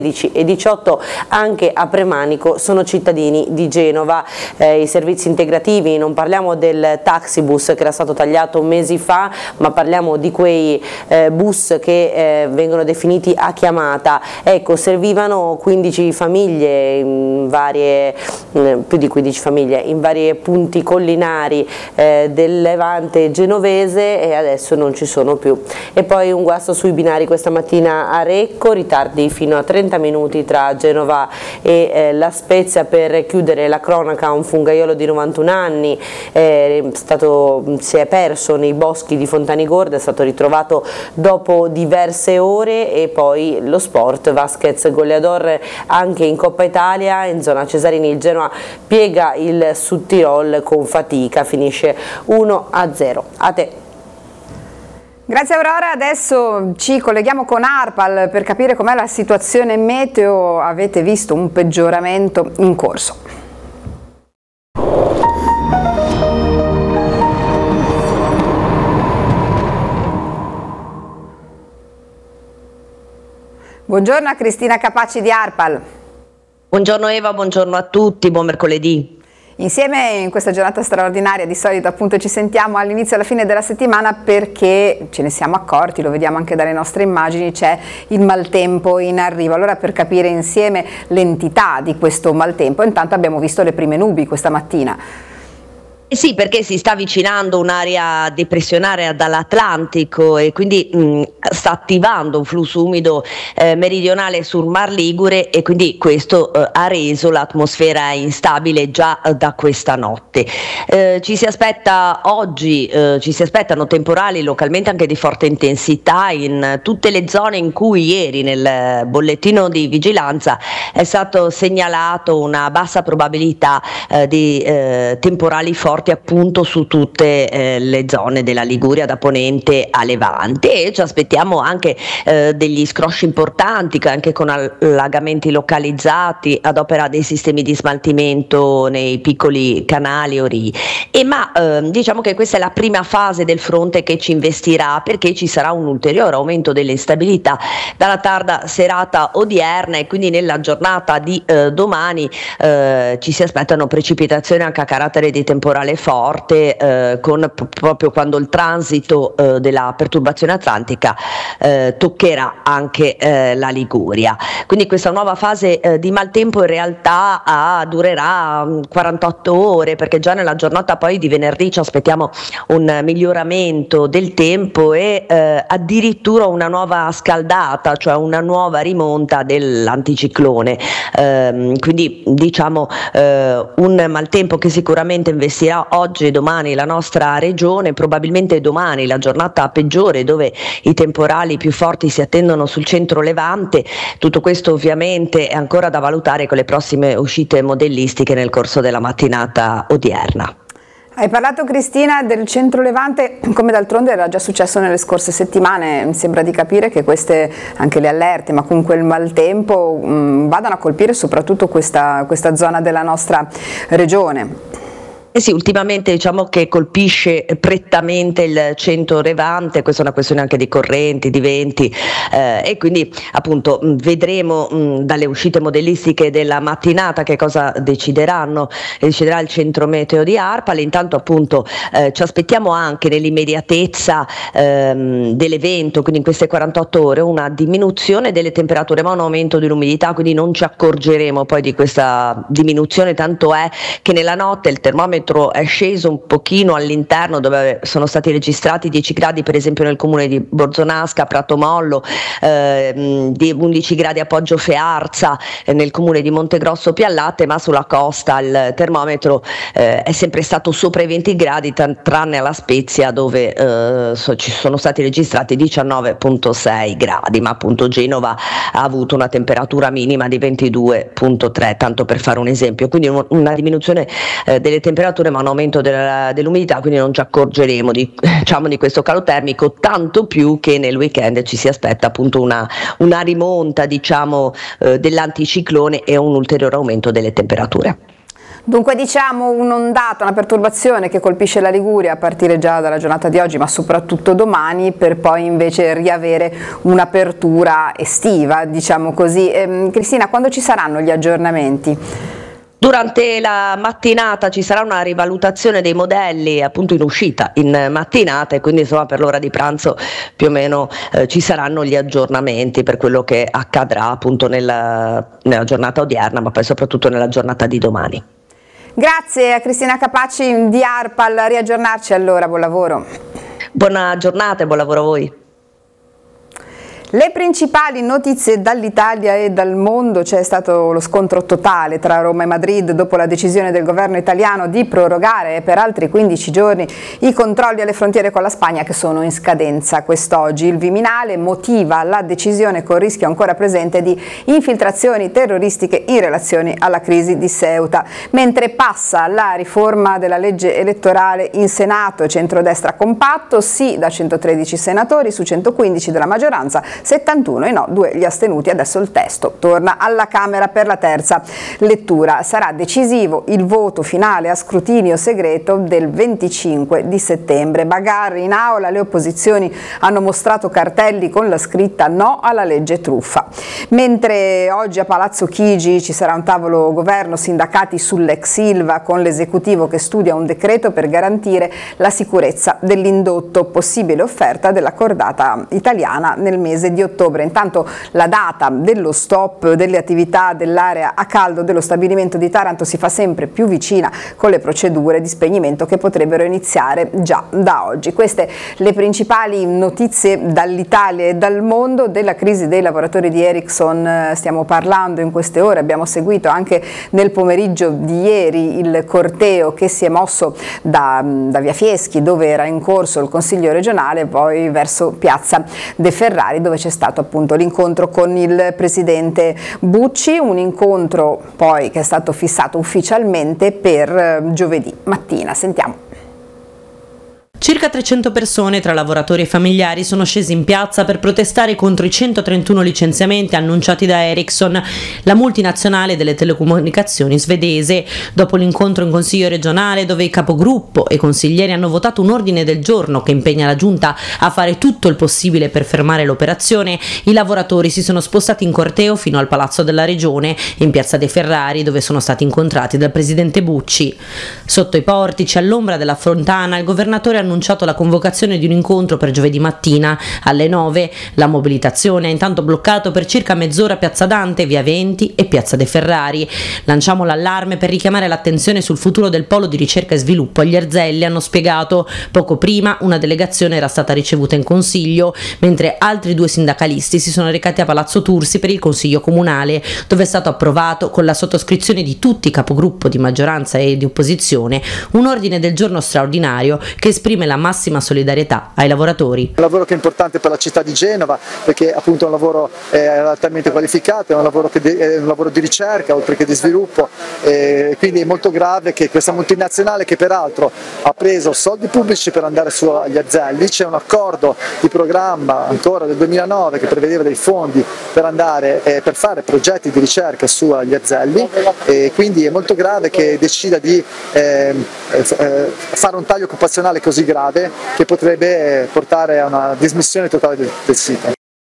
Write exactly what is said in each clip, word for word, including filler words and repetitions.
e diciotto anche a Premanico sono cittadini di Genova. Eh, i servizi integrativi, non parliamo del taxibus che era stato tagliato mesi fa, ma parliamo di quei eh, bus che eh, vengono definiti a chiamata. Ecco, servivano quindici famiglie in varie, eh, più di quindici famiglie in vari punti collinari eh, del Levante genovese, e adesso non ci sono più. E poi un guasto sui binari questa mattina a Recco, ritardi fino a trenta minuti tra Genova e eh, La Spezia per chiudere la cronaca. Un fungaiolo di novantuno anni è stato, si è perso nei boschi di Fontanigorda, è stato ritrovato dopo diverse ore. E poi lo sport, Vasquez goleador anche in Coppa Italia, in zona Cesarini il Genoa piega il Südtirol con fatica, finisce uno a zero. A te. Grazie Aurora, adesso ci colleghiamo con ARPAL per capire com'è la situazione meteo. Avete visto un peggioramento in corso. Buongiorno a Cristina Capaci di ARPAL. Buongiorno Eva, buongiorno a tutti, buon mercoledì. Insieme in questa giornata straordinaria, di solito appunto ci sentiamo all'inizio e alla fine della settimana perché ce ne siamo accorti, lo vediamo anche dalle nostre immagini, c'è il maltempo in arrivo. Allora, per capire insieme l'entità di questo maltempo, intanto abbiamo visto le prime nubi questa mattina. Eh sì, perché si sta avvicinando un'area depressionaria dall'Atlantico e quindi mh, sta attivando un flusso umido eh, meridionale sul Mar Ligure, e quindi questo eh, ha reso l'atmosfera instabile già eh, da questa notte. Eh, ci si aspetta oggi, eh, ci si aspettano temporali localmente anche di forte intensità in tutte le zone in cui ieri nel bollettino di vigilanza è stato segnalato una bassa probabilità eh, di eh, temporali forti appunto su tutte eh, le zone della Liguria da ponente a levante, e ci aspettiamo anche eh, degli scrosci importanti anche con allagamenti localizzati ad opera dei sistemi di smaltimento nei piccoli canali o rii. E ma eh, diciamo che questa è la prima fase del fronte che ci investirà, perché ci sarà un ulteriore aumento dell'instabilità dalla tarda serata odierna, e quindi nella giornata di eh, domani eh, ci si aspettano precipitazioni anche a carattere di temporale forte, eh, con p- proprio quando il transito eh, della perturbazione atlantica eh, toccherà anche eh, la Liguria. Quindi questa nuova fase eh, di maltempo in realtà ah, durerà mh, quarantotto ore, perché già nella giornata poi di venerdì ci aspettiamo un miglioramento del tempo e eh, addirittura una nuova scaldata, cioè una nuova rimonta dell'anticiclone. Eh, quindi diciamo eh, un maltempo che sicuramente investirà oggi e domani la nostra regione, probabilmente domani la giornata peggiore, dove i temporali più forti si attendono sul centro levante. Tutto questo ovviamente è ancora da valutare con le prossime uscite modellistiche nel corso della mattinata odierna. Hai parlato, Cristina, del centro levante, come d'altronde era già successo nelle scorse settimane. Mi sembra di capire che queste, anche le allerte, ma comunque il maltempo mh, vadano a colpire soprattutto questa, questa zona della nostra regione. Eh sì, ultimamente diciamo che colpisce prettamente il centro levante, questa è una questione anche di correnti, di venti, eh, e quindi appunto mh, vedremo mh, dalle uscite modellistiche della mattinata che cosa decideranno, deciderà il centro meteo di ARPAL. Intanto appunto eh, ci aspettiamo anche nell'immediatezza ehm, dell'evento, quindi in queste quarantotto ore, una diminuzione delle temperature ma un aumento dell'umidità, quindi non ci accorgeremo poi di questa diminuzione, tanto è che nella notte il termometro è sceso un pochino all'interno, dove sono stati registrati dieci gradi per esempio nel comune di Borzonasca, Prato Mollo, eh, di undici gradi a Poggio Fearza, eh, nel comune di Montegrosso Piallate, ma sulla costa il termometro eh, è sempre stato sopra i venti gradi, t- tranne alla Spezia, dove eh, so, ci sono stati registrati diciannove virgola sei gradi, ma appunto Genova ha avuto una temperatura minima di ventidue virgola tre, tanto per fare un esempio. Quindi un, una diminuzione eh, delle temperature ma un aumento della, dell'umidità, quindi non ci accorgeremo di, diciamo, di questo calo termico, tanto più che nel weekend ci si aspetta appunto una, una rimonta diciamo eh, dell'anticiclone e un ulteriore aumento delle temperature. Dunque diciamo un'ondata, una perturbazione che colpisce la Liguria a partire già dalla giornata di oggi, ma soprattutto domani, per poi invece riavere un'apertura estiva, diciamo così. Eh, Cristina, quando ci saranno gli aggiornamenti? Durante la mattinata ci sarà una rivalutazione dei modelli appunto in uscita in mattinata, e quindi insomma per l'ora di pranzo più o meno eh, ci saranno gli aggiornamenti per quello che accadrà appunto nella, nella giornata odierna, ma poi soprattutto nella giornata di domani. Grazie a Cristina Capaci di ARPAL, a riaggiornarci allora, buon lavoro. Buona giornata e buon lavoro a voi. Le principali notizie dall'Italia e dal mondo: c'è stato lo scontro totale tra Roma e Madrid dopo la decisione del governo italiano di prorogare per altri quindici giorni i controlli alle frontiere con la Spagna, che sono in scadenza quest'oggi. Il Viminale motiva la decisione con rischio ancora presente di infiltrazioni terroristiche in relazione alla crisi di Ceuta. Mentre passa la riforma della legge elettorale in Senato, centrodestra compatto, sì da centotredici senatori su centoquindici della maggioranza, settantuno i no, due gli astenuti. Adesso il testo torna alla Camera per la terza lettura. Sarà decisivo il voto finale a scrutinio segreto del venticinque di settembre. Bagarre in aula, le opposizioni hanno mostrato cartelli con la scritta no alla legge truffa. Mentre oggi a Palazzo Chigi ci sarà un tavolo governo sindacati sull'ex Ilva, con l'esecutivo che studia un decreto per garantire la sicurezza dell'indotto, possibile offerta della cordata italiana nel mese di ottobre. Intanto la data dello stop delle attività dell'area a caldo dello stabilimento di Taranto si fa sempre più vicina, con le procedure di spegnimento che potrebbero iniziare già da oggi. Queste le principali notizie dall'Italia e dal mondo. Della crisi dei lavoratori di Ericsson stiamo parlando in queste ore, abbiamo seguito anche nel pomeriggio di ieri il corteo che si è mosso da, da Via Fieschi, dove era in corso il Consiglio regionale, poi verso Piazza De Ferrari, dove c'è stato appunto l'incontro con il presidente Bucci, un incontro poi che è stato fissato ufficialmente per giovedì mattina. Sentiamo. Circa trecento persone tra lavoratori e familiari sono scesi in piazza per protestare contro i centotrentuno licenziamenti annunciati da Ericsson, la multinazionale delle telecomunicazioni svedese, dopo l'incontro in Consiglio regionale, dove i capogruppo e consiglieri hanno votato un ordine del giorno che impegna la Giunta a fare tutto il possibile per fermare l'operazione. I lavoratori si sono spostati in corteo fino al Palazzo della Regione, in Piazza De Ferrari, dove sono stati incontrati dal presidente Bucci. Sotto i portici, all'ombra della fontana, il governatore ha annunciato la convocazione di un incontro per giovedì mattina alle nove. La mobilitazione ha intanto bloccato per circa mezz'ora Piazza Dante, Via Venti e Piazza De Ferrari. Lanciamo l'allarme per richiamare l'attenzione sul futuro del polo di ricerca e sviluppo agli Erzelli, hanno spiegato. Poco prima una delegazione era stata ricevuta in consiglio, mentre altri due sindacalisti si sono recati a Palazzo Tursi per il consiglio comunale, dove è stato approvato, con la sottoscrizione di tutti i capogruppo di maggioranza e di opposizione, un ordine del giorno straordinario che esprime la massima solidarietà ai lavoratori. Un lavoro che è importante per la città di Genova, perché appunto è un lavoro eh, altamente qualificato, è un lavoro, che de- è un lavoro di ricerca oltre che di sviluppo, eh, quindi è molto grave che questa multinazionale, che peraltro ha preso soldi pubblici per andare su agli Erzelli, c'è un accordo di programma ancora del duemilanove che prevedeva dei fondi per andare eh, per fare progetti di ricerca su agli Erzelli, e quindi è molto grave che decida di eh, eh, fare un taglio occupazionale così grave, che potrebbe portare a una dismissione totale del, del sito.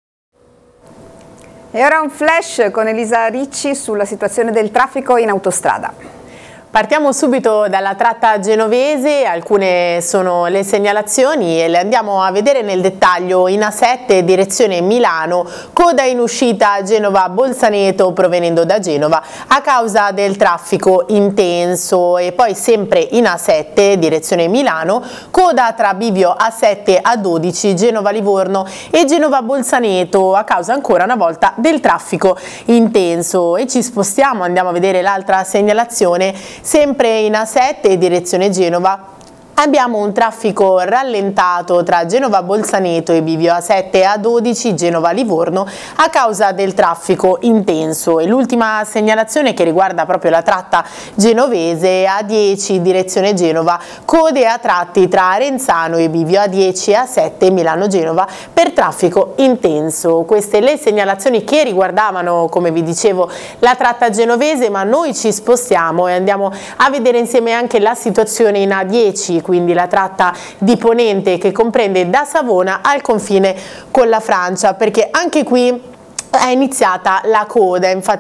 E ora un flash con Elisa Ricci sulla situazione del traffico in autostrada. Partiamo subito dalla tratta genovese, alcune sono le segnalazioni e le andiamo a vedere nel dettaglio. In A sette direzione Milano, coda in uscita Genova-Bolzaneto provenendo da Genova a causa del traffico intenso, e poi sempre in A sette direzione Milano, coda tra bivio A sette A dodici Genova-Livorno e Genova-Bolzaneto a causa ancora una volta del traffico intenso. E ci spostiamo, andiamo a vedere l'altra segnalazione. Sempre in A sette direzione Genova, Abbiamo un traffico rallentato tra Genova Bolzaneto e Bivio A sette e A dodici Genova Livorno a causa del traffico intenso, e l'ultima segnalazione che riguarda proprio la tratta genovese A dieci direzione Genova, code a tratti tra Arenzano e Bivio A dieci e A sette Milano Genova per traffico intenso. Queste le segnalazioni che riguardavano, come vi dicevo, la tratta genovese, ma noi ci spostiamo e andiamo a vedere insieme anche la situazione in A dieci, quindi la tratta di Ponente che comprende da Savona al confine con la Francia, perché anche qui è iniziata la coda. Infatti